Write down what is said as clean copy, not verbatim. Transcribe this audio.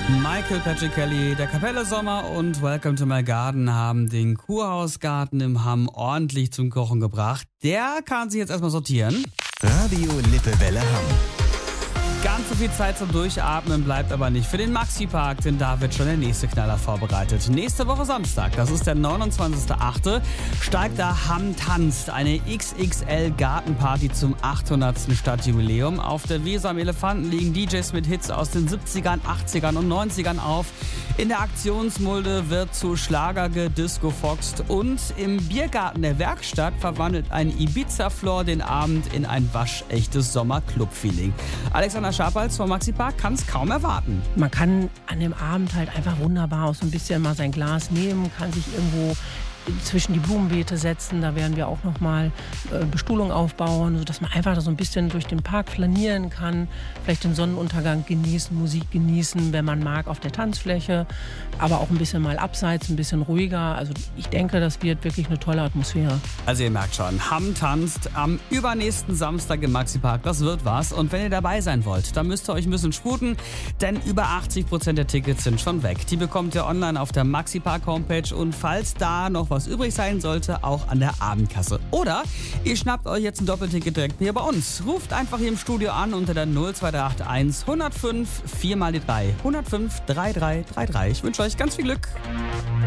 Michael Patrick Kelly, der Kapelle Sommer und Welcome to My Garden haben den Kurhausgarten im Hamm ordentlich zum Kochen gebracht. Der kann sich jetzt erstmal sortieren. Radio Lippewelle Hamm. Ganz so viel Zeit zum Durchatmen bleibt aber nicht für den Maxi-Park, denn da wird schon der nächste Knaller vorbereitet. Nächste Woche Samstag, das ist der 29.08., steigt da Hamm tanzt, eine XXL-Gartenparty zum 800. Stadtjubiläum. Auf der Weser am Elefanten liegen DJs mit Hits aus den 70ern, 80ern und 90ern auf. In der Aktionsmulde wird zu Schlager gediscofoxt und im Biergarten der Werkstatt verwandelt ein Ibiza-Floor den Abend in ein waschechtes Sommer-Club-Feeling. Alexander Schabals vom Maxi-Park kann es kaum erwarten. Man kann an dem Abend halt einfach wunderbar auch so ein bisschen mal sein Glas nehmen, kann sich irgendwo zwischen die Blumenbeete setzen. Da werden wir auch nochmal Bestuhlung aufbauen, sodass man einfach so ein bisschen durch den Park flanieren kann, vielleicht den Sonnenuntergang genießen, Musik genießen, wenn man mag, auf der Tanzfläche, aber auch ein bisschen mal abseits, ein bisschen ruhiger. Also ich denke, das wird wirklich eine tolle Atmosphäre. Also ihr merkt schon, Hamm tanzt am übernächsten Samstag im Maxi-Park. Das wird was. Und wenn ihr dabei sein wollt, dann müsst ihr euch ein bisschen sputen, denn über 80% der Tickets sind schon weg. Die bekommt ihr online auf der Maxi-Park-Homepage und falls da noch was übrig sein sollte, auch an der Abendkasse. Oder ihr schnappt euch jetzt ein Doppelticket direkt hier bei uns. Ruft einfach hier im Studio an unter der 02381 105 4 mal die 3 105 3333. Ich wünsche euch ganz viel Glück.